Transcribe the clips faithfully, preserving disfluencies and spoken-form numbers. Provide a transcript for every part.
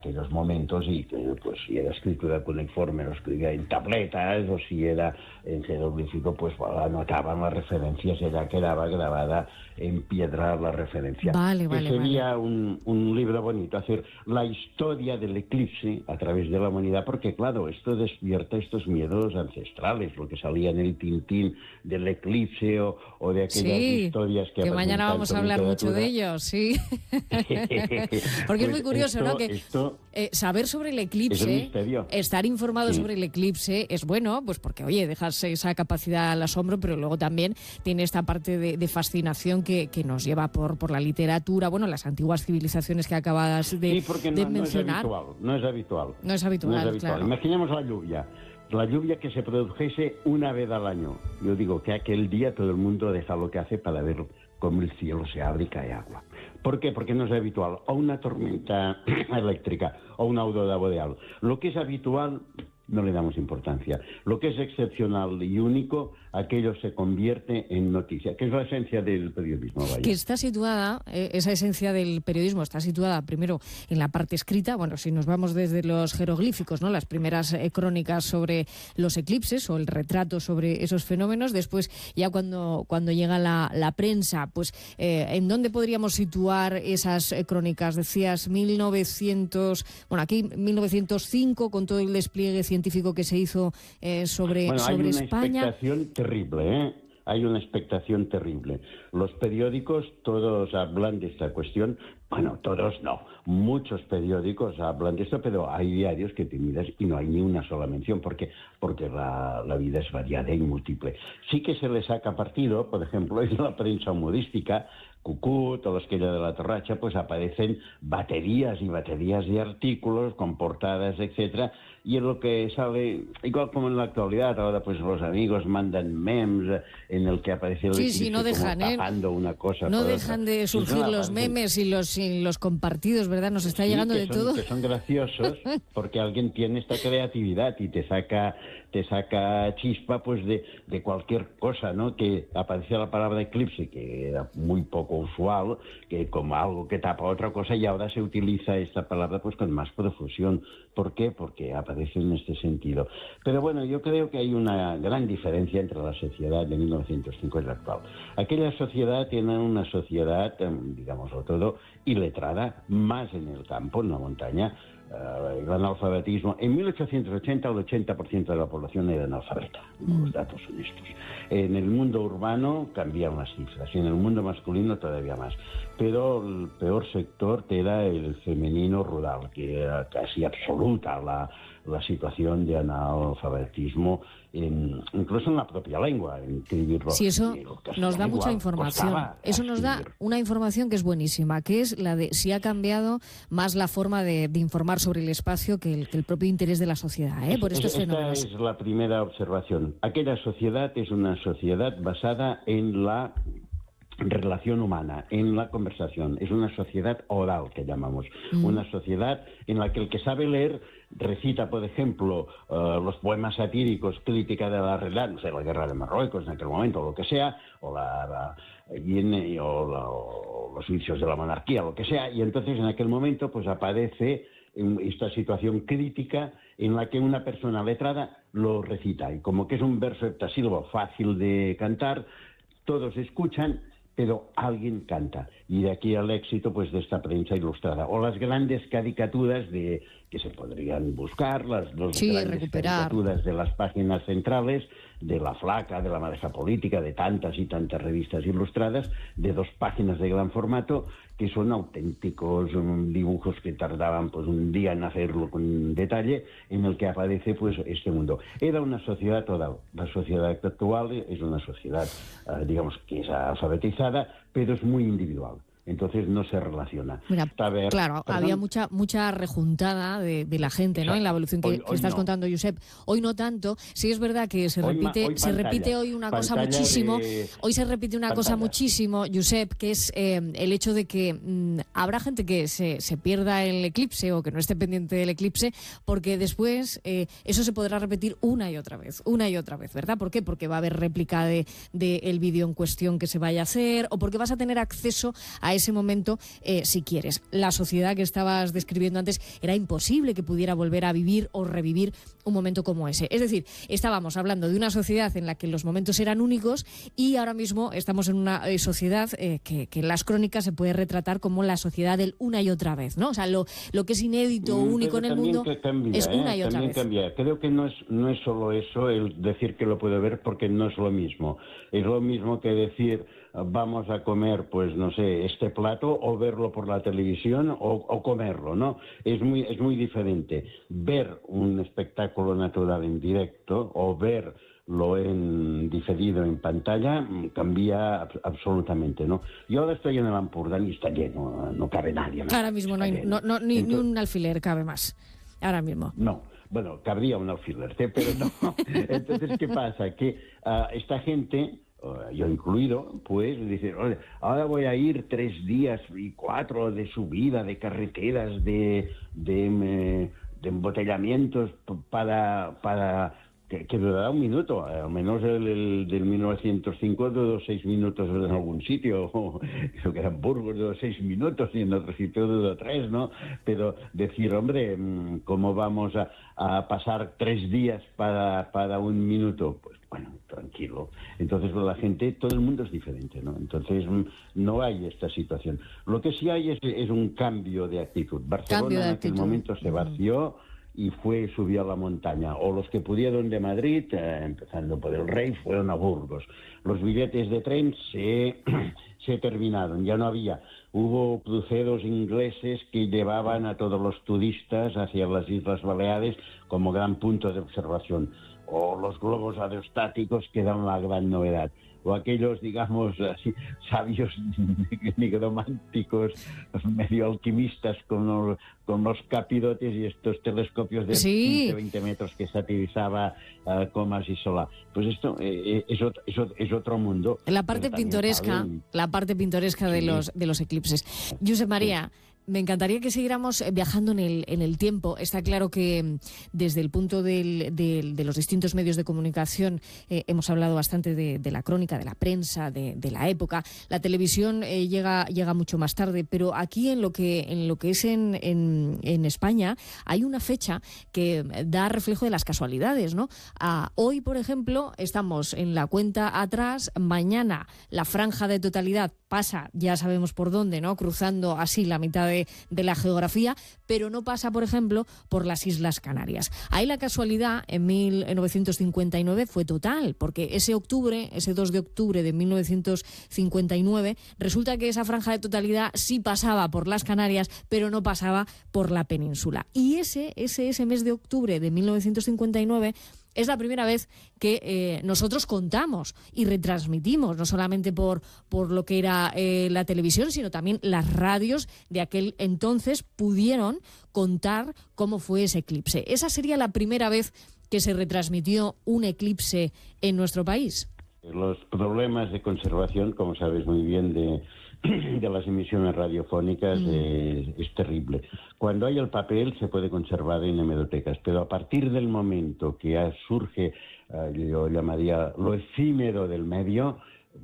aquellos momentos y pues si era escritura cuneiforme lo escribía en tabletas o si era en jeroglífico pues bueno, anotaban las referencias y ya quedaba grabada en piedra la referencia. Vale, que vale, sería vale. Un, un libro bonito, hacer la historia del eclipse a través de la humanidad, porque claro, esto despierta estos miedos ancestrales, lo que salía en el Tintín del eclipse o, o de aquellas Sí, historias que, que mañana aparecen vamos tanto a en hablar mucho de literatura. ellos, sí. Porque es muy Pues curioso, esto, ¿no? Que esto eh, saber sobre el es un eclipse, misterio. estar informado Sí. sobre el eclipse es bueno, pues porque, oye, dejas esa capacidad al asombro, pero luego también tiene esta parte de, de fascinación que, que nos lleva por, por la literatura, bueno, las antiguas civilizaciones que acabas de, Sí, porque de no, no es mencionar. habitual, no es habitual. No es habitual, No es habitual. claro. Imaginemos la lluvia. La lluvia que se produjese una vez al año. Yo digo que aquel día todo el mundo deja lo que hace para ver cómo el cielo se abre y cae agua. ¿Por qué? Porque no es habitual. O una tormenta eléctrica o una aurora boreal. Lo que es habitual no le damos importancia. Lo que es excepcional y único, aquello se convierte en noticia, que es la esencia del periodismo. Vaya. Que está situada, eh, esa esencia del periodismo está situada primero en la parte escrita, bueno, si nos vamos desde los jeroglíficos, ¿no? Las primeras eh, crónicas sobre los eclipses o el retrato sobre esos fenómenos, después ya cuando, cuando llega la, la prensa, pues eh, ¿en dónde podríamos situar esas eh, crónicas? Decías mil novecientos, bueno, aquí mil novecientos cinco con todo el despliegue científico que se hizo eh, sobre, bueno, sobre hay una España. expectación terrible, ¿eh? Hay una expectación terrible. Los periódicos todos hablan de esta cuestión. Bueno, todos no. Muchos periódicos hablan de esto, pero hay diarios que te miras y no hay ni una sola mención, porque porque la, la vida es variada y múltiple. Sí que se le saca partido, por ejemplo, en la prensa humorística, Cucut o la Esquella de la Torracha, pues aparecen baterías y baterías de artículos con portadas, etcétera, y en lo que sale, igual como en la actualidad, ahora pues los amigos mandan memes en el que aparece el Sí, eclipse sí, no dejan, como ¿eh? tapando una cosa No por dejan otra. de surgir Sí, no, los aparecen- memes y los, y los compartidos, ¿verdad? Nos está Sí, llegando que de son, todo. que son graciosos porque alguien tiene esta creatividad y te saca te saca chispa pues de, de cualquier cosa, ¿no? Que aparecía la palabra eclipse, que era muy poco usual, que como algo que tapa otra cosa, y ahora se utiliza esta palabra pues con más profusión. ¿Por qué? Porque aparece en este sentido. Pero bueno, yo creo que hay una gran diferencia entre la sociedad de mil novecientos cinco y la actual. Aquella sociedad tiene una sociedad, digámoslo todo, iletrada, más en el campo, en la montaña. Uh, el analfabetismo. En mil ochocientos ochenta el ochenta por ciento de la población era analfabeta. Mm. Los datos son estos. En el mundo urbano cambiaron las cifras y en el mundo masculino todavía más. Pero el peor sector era el femenino rural, que era casi absoluta la, la situación de analfabetismo, en, incluso en la propia lengua, en escribirlo. Sí, eso nos da mucha igual, información. Eso nos da escribir. una información que es buenísima, que es la de si ha cambiado más la forma de, de informar sobre el espacio que el, que el propio interés de la sociedad, ¿eh? Por estos Esta fenómenos. es la primera observación. Aquella sociedad es una sociedad basada en la relación humana, en la conversación. Es una sociedad oral, que llamamos. Mm. Una sociedad en la que el que sabe leer recita, por ejemplo, uh, los poemas satíricos, crítica de la realidad, no sé, la guerra de Marruecos en aquel momento, o lo que sea, o, la, la, y, o, la, o los vicios de la monarquía, lo que sea, y entonces en aquel momento pues aparece esta situación crítica en la que una persona letrada lo recita, y como que es un verso heptasílabo fácil de cantar, todos escuchan, pero alguien canta, y de aquí al éxito pues de esta prensa ilustrada, o las grandes caricaturas de que se podrían buscar, las dos sí, grandes recuperar. caricaturas de las páginas centrales, de La Flaca, de La Madeja Política, de tantas y tantas revistas ilustradas, de dos páginas de gran formato, que son auténticos um, dibujos que tardaban pues un día en hacerlo con detalle, en el que aparece pues este mundo. Era una sociedad toda. La sociedad actual es una sociedad, uh, digamos, que es alfabetizada, pero es muy individual. Entonces no se relaciona. Mira, ver, claro, perdón. había mucha mucha rejuntada de, de la gente, ¿no? En la evolución que, hoy, que hoy estás no. contando, Josep. Hoy no tanto. Sí es verdad que se hoy repite, ma, hoy se pantalla, repite hoy una cosa muchísimo. De... Hoy se repite una pantalla. cosa muchísimo, Josep, que es eh, el hecho de que mmm, habrá gente que se, se pierda el eclipse o que no esté pendiente del eclipse, porque después eh, eso se podrá repetir una y otra vez, una y otra vez, ¿verdad? ¿Por qué? Porque va a haber réplica de, de el vídeo en cuestión que se vaya a hacer, o porque vas a tener acceso a a ese momento eh, si quieres. La sociedad que estabas describiendo antes, era imposible que pudiera volver a vivir o revivir un momento como ese. Es decir, estábamos hablando de una sociedad en la que los momentos eran únicos y ahora mismo estamos en una eh, sociedad eh, que, que en las crónicas se puede retratar como la sociedad del una y otra vez, ¿no? O sea, lo, lo que es inédito o único en el mundo cambia, es una ¿eh? y otra también vez. Cambia. Creo que no es, no es solo eso el decir que lo puedo ver, porque no es lo mismo. Es lo mismo que decir vamos a comer, pues no sé, este plato, o verlo por la televisión o, o comerlo, ¿no? Es muy, es muy diferente. Ver un espectáculo natural en directo o ver lo en diferido en pantalla cambia absolutamente, ¿no? Yo ahora estoy en el Ampurdán y está lleno, no cabe nadie más. Ahora mismo no hay, no, no, ni, Entonces, ni un alfiler cabe más, ahora mismo. No, bueno, cabría un alfiler, ¿eh? Pero no. Entonces, ¿qué pasa? Que uh, esta gente, uh, yo incluido, pues dice, oye, ahora voy a ir tres días y cuatro de subida, de carreteras, de, de, de, de embotellamientos para... para Que, que durará un minuto, al menos el, el del mil novecientos cinco duró seis minutos en algún sitio, creo que era en Burgos duró seis minutos y en otro sitio duró tres, ¿no? Pero decir, hombre, ¿cómo vamos a, a pasar tres días para, para un minuto? Pues bueno, tranquilo. Entonces la gente, todo el mundo es diferente, ¿no? Entonces no hay esta situación. Lo que sí hay es, es un cambio de actitud. Barcelona cambio de en aquel actitud. momento se vació y fue, subió a la montaña. O los que pudieron de Madrid, eh, empezando por el Rey, fueron a Burgos. Los billetes de tren se, se terminaron, ya no había. Hubo cruceros ingleses que llevaban a todos los turistas hacia las Islas Baleares como gran punto de observación. O los globos aerostáticos, que eran la gran novedad. O aquellos, digamos, así, sabios nigrománticos, medio alquimistas con los, con los capirotes y estos telescopios de sí. quince, veinte metros que satirizaba uh, Comas y Solá. Pues esto eh, es, otro, es, otro, es otro mundo. La parte pintoresca, saben... la parte pintoresca sí. de los de los eclipses. Josep María, sí. Me encantaría que siguiéramos viajando en el, en el tiempo. Está claro que desde el punto del, del, de los distintos medios de comunicación eh, hemos hablado bastante de, de la crónica, de la prensa, de, de la época. La televisión eh, llega, llega mucho más tarde, pero aquí en lo que, en lo que es en, en, en España hay una fecha que da reflejo de las casualidades, ¿no? Ah, hoy, por ejemplo, estamos en la cuenta atrás. Mañana la franja de totalidad pasa, ya sabemos por dónde, ¿no? Cruzando así la mitad de, de la geografía, pero no pasa, por ejemplo, por las Islas Canarias. Ahí la casualidad en mil novecientos cincuenta y nueve fue total, porque ese octubre, ese dos de octubre de mil novecientos cincuenta y nueve, resulta que esa franja de totalidad sí pasaba por las Canarias, pero no pasaba por la península. Y ese, ese, ese mes de octubre de mil novecientos cincuenta y nueve es la primera vez que eh, nosotros contamos y retransmitimos, no solamente por, por lo que era eh, la televisión, sino también las radios de aquel entonces pudieron contar cómo fue ese eclipse. ¿Esa sería la primera vez que se retransmitió un eclipse en nuestro país? Los problemas de conservación, como sabes muy bien, de, de las emisiones radiofónicas mm. es, es terrible. Cuando hay el papel se puede conservar en hemerotecas, pero a partir del momento que surge, uh, yo llamaría lo efímero del medio,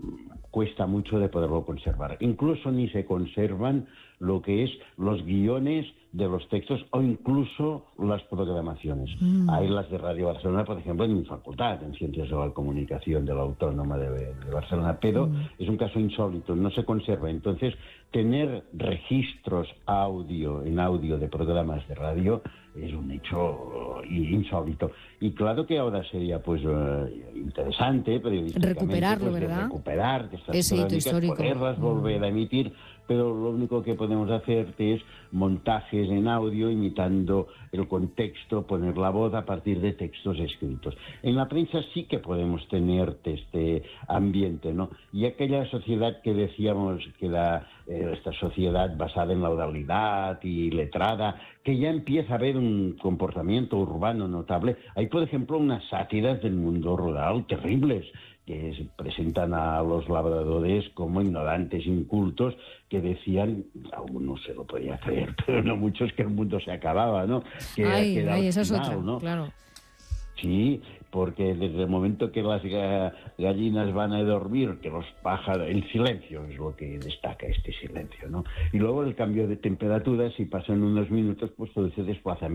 cuesta mucho de poderlo conservar. Incluso ni se conservan lo que es los guiones de los textos o incluso las programaciones. Mm. Hay las de Radio Barcelona, por ejemplo, en mi facultad, en Ciencias de la Comunicación de la Autónoma de, de Barcelona, pero mm. es un caso insólito, no se conserva. Entonces, tener registros audio, en audio de programas de radio es un hecho insólito. Y claro que ahora sería pues uh, interesante periodísticamente recuperarlo, pues, ¿verdad? Recuperar estas ese hito histórico, poderlas volver a emitir, pero lo único que podemos hacer es montajes en audio imitando el contexto, poner la voz a partir de textos escritos. En la prensa sí que podemos tener este ambiente, ¿no? Y aquella sociedad que decíamos que era eh, esta sociedad basada en la oralidad y letrada, que ya empieza a haber un comportamiento urbano notable. Hay, por ejemplo, unas sátiras del mundo rural terribles, que se presentan a los labradores como ignorantes, incultos, que decían, algunos se lo podía creer, pero no muchos, que el mundo se acababa, ¿no? Que, ay, que era ay, esa final, es otra, ¿no? Claro. Sí, porque desde el momento que las ga gallinas van a dormir, que los pájaros, el silencio es lo que destaca este silencio, ¿no? Y luego el cambio de temperatura, si pasan unos minutos, pues todo ese desplazamiento